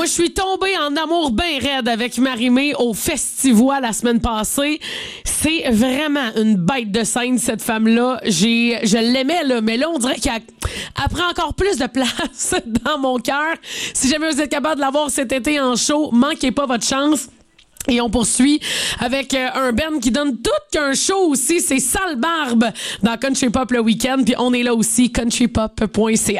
je suis tombée en amour bien raide avec Marie-Mé au Festivois la semaine passée. C'est vraiment une bête de scène, cette femme-là. Je l'aimais, là, mais là, on dirait qu'elle prend encore plus de place dans mon cœur. Si jamais vous êtes capable de la voir cet été en show, manquez pas votre chance. Et on poursuit avec un band qui donne tout qu'un show aussi. C'est Sale Barbe dans Country Pop le week-end. Puis on est là aussi, countrypop.ca.